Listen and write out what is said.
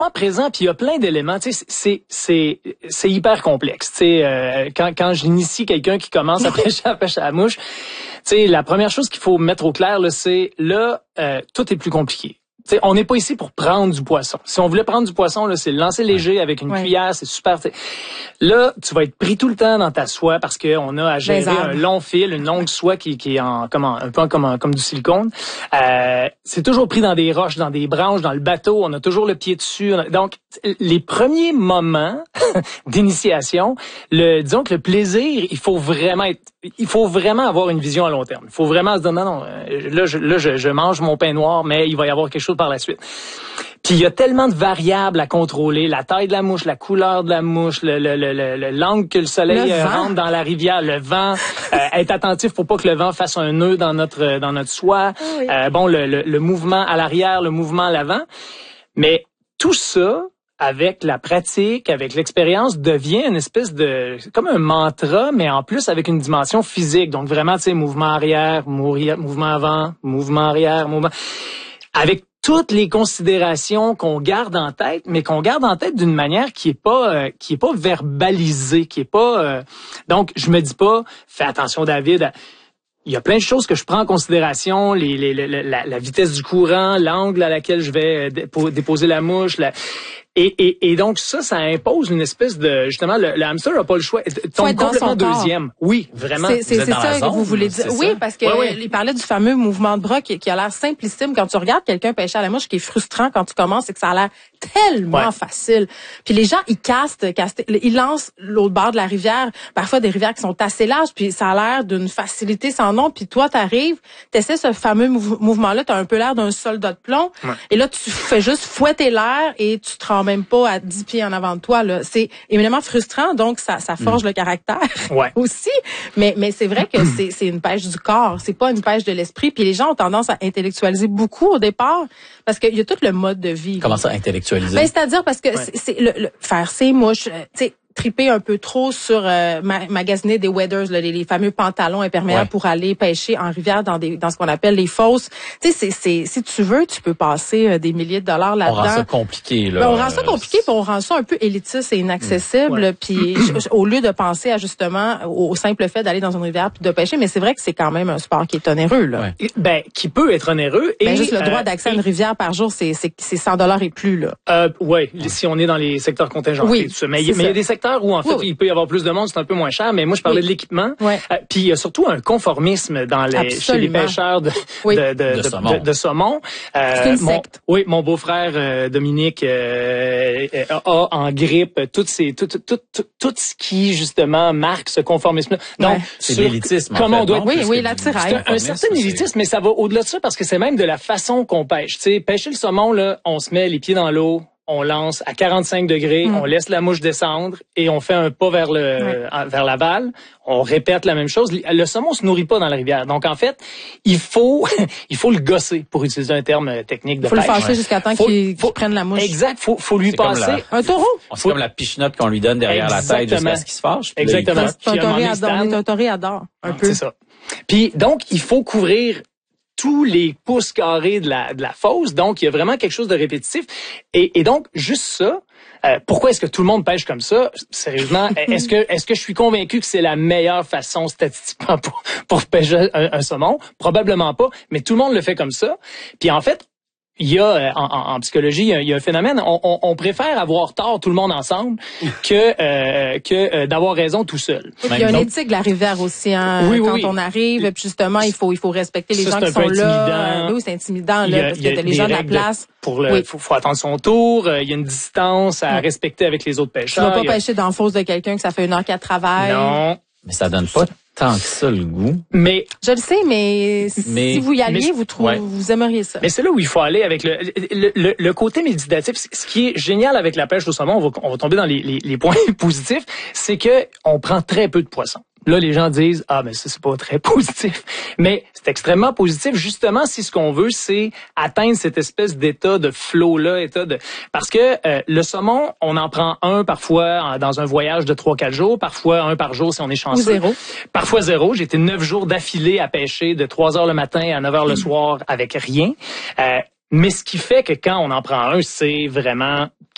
présent, puis il y a plein d'éléments. Tu sais, c'est hyper complexe. Tu sais, quand j'initie quelqu'un qui commence à pêcher à la mouche, tu sais, la première chose qu'il faut mettre au clair, là, c'est tout est plus compliqué. T'sais, on n'est pas ici pour prendre du poisson. Si on voulait prendre du poisson, là, c'est le lancer léger avec une cuillère, c'est super. Là, tu vas être pris tout le temps dans ta soie parce que on a à gérer un long fil, une longue soie qui est un peu comme du silicone. C'est toujours pris dans des roches, dans des branches, dans le bateau. On a toujours le pied dessus. Donc, les premiers moments d'initiation, disons que le plaisir, il faut vraiment avoir une vision à long terme. Il faut vraiment se dire non, je mange mon pain noir, mais il va y avoir quelque chose par la suite. Puis il y a tellement de variables à contrôler, la taille de la mouche, la couleur de la mouche, l'angle que le soleil rentre dans la rivière, le vent, être attentif pour pas que le vent fasse un nœud dans notre soie. Oui. Le mouvement à l'arrière, le mouvement à l'avant. Mais tout ça, avec la pratique, avec l'expérience, devient une espèce comme un mantra, mais en plus avec une dimension physique. Donc vraiment, tu sais, mouvement arrière, mouvement avant, mouvement arrière, mouvement. Avec toutes les considérations qu'on garde en tête, mais qu'on garde en tête d'une manière qui est pas verbalisée, qui est pas. Donc je me dis pas, fais attention David. Il y a plein de choses que je prends en considération, la vitesse du courant, l'angle à laquelle je vais déposer la mouche. Et donc ça impose une espèce de justement le hamster a pas le choix, tombe complètement deuxième. Oui, vraiment. C'est ça que vous voulez dire. Oui, parce que il parlait du fameux mouvement de bras qui a l'air simplissime quand tu regardes quelqu'un pêcher à la mouche, qui est frustrant quand tu commences, c'est que ça a l'air tellement facile. Puis les gens ils lancent l'autre bord de la rivière, parfois des rivières qui sont assez larges, puis ça a l'air d'une facilité sans nom, puis toi t'arrives, t'essaies ce fameux mouvement-là, t'as un peu l'air d'un soldat de plomb, et là tu fais juste fouetter l'air et tu te rends même pas à 10 pieds en avant de toi, là. C'est éminemment frustrant, donc ça forge le caractère aussi. Mais c'est vrai que c'est une pêche du corps, c'est pas une pêche de l'esprit. Puis les gens ont tendance à intellectualiser beaucoup au départ parce qu'il y a tout le mode de vie. Comment ça, intellectualiser? Ben, c'est-à-dire parce que c'est le faire ses mouches, tu sais, triper un peu trop sur magasiner des waders, les fameux pantalons imperméables pour aller pêcher en rivière dans ce qu'on appelle les fosses. Tu sais, si tu veux, tu peux passer des milliers de dollars là-dedans. On rend ça compliqué, là. Ben, on rend ça compliqué, puis on rend ça un peu élitiste et inaccessible. Puis au lieu de penser à justement au simple fait d'aller dans une rivière puis de pêcher, mais c'est vrai que c'est quand même un sport qui est onéreux, là. Ben qui peut être onéreux. Et juste le droit d'accès à une rivière par jour, c'est $100 et plus, là. Si on est dans les secteurs contingentés. Oui, tout ça. Mais il y a des secteurs où en fait il peut y avoir plus de monde, c'est un peu moins cher, mais moi je parlais de l'équipement. Puis il y a surtout un conformisme chez les pêcheurs de saumon. C'est une secte. Mon beau-frère Dominique a en grippe tout ce qui justement marque ce conformisme-là. Donc c'est l'élitisme. Comment on doit l'attirail. C'est un certain élitisme, mais ça va au-delà de ça parce que c'est même de la façon qu'on pêche. Tu sais, pêcher le saumon là, on se met les pieds dans l'eau. On lance à 45 degrés, on laisse la mouche descendre et on fait un pas vers l'aval. On répète la même chose. Le saumon se nourrit pas dans la rivière. Donc, en fait, il faut le gosser, pour utiliser un terme technique de pêche. Faut le fâcher jusqu'à temps qu'il prenne la mouche. Exact. Faut lui passer. Un taureau. C'est comme la pichenote qu'on lui donne derrière la tête jusqu'à ce qu'il se fâche. Exactement. Un toréador. Un peu. C'est ça. Puis, donc, il faut couvrir tous les pouces carrés de la fosse, donc il y a vraiment quelque chose de répétitif. Et donc, juste ça, pourquoi est-ce que tout le monde pêche comme ça? Sérieusement, est-ce que je suis convaincu que c'est la meilleure façon statistiquement pour pêcher un saumon? Probablement pas, mais tout le monde le fait comme ça. Puis en fait, il y a en psychologie, il y a un phénomène. On préfère avoir tort tout le monde ensemble que d'avoir raison tout seul. Il y a une éthique de la rivière aussi, hein. Quand on arrive, puis justement, il faut respecter les gens qui sont là. Oui, c'est intimidant là, parce que les gens de la place. Faut attendre son tour. Il y a une distance à respecter avec les autres pêcheurs. Tu vas pas pêcher dans la fosse de quelqu'un que ça fait 1 heure qu'elle travaille. Non. Mais ça donne pas tant que ça le goût. Mais je le sais, mais si vous y alliez, vous aimeriez ça. Mais c'est là où il faut aller avec le côté méditatif. Ce qui est génial avec la pêche au saumon, on va tomber dans les points positifs, c'est que on prend très peu de poissons. Là, les gens disent, mais ça, c'est pas très positif. Mais c'est extrêmement positif, justement, si ce qu'on veut, c'est atteindre cette espèce d'état de flow-là, parce que le saumon, on en prend un parfois dans un voyage de 3-4 jours, parfois un par jour si on est chanceux. Ou 0. Parfois 0. J'ai été 9 jours d'affilée à pêcher de 3 heures le matin à 9 heures le soir avec rien. Mais ce qui fait que quand on en prend un, c'est vraiment